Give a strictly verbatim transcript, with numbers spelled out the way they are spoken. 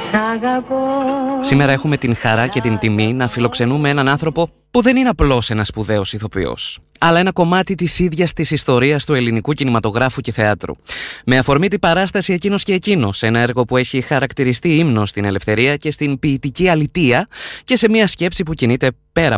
Σήμερα έχουμε την χαρά και την τιμή να φιλοξενούμε έναν άνθρωπο που δεν είναι απλώς ένας σπουδαίος ηθοποιός, αλλά ένα κομμάτι της ίδιας της ιστορίας του ελληνικού κινηματογράφου και θεάτρου. Με αφορμή την παράσταση «Εκείνος και Εκείνος», ένα έργο που έχει χαρακτηριστεί ύμνο στην ελευθερία και στην ποιητική αλητεία και σε μια σκέψη που κινείται πέρα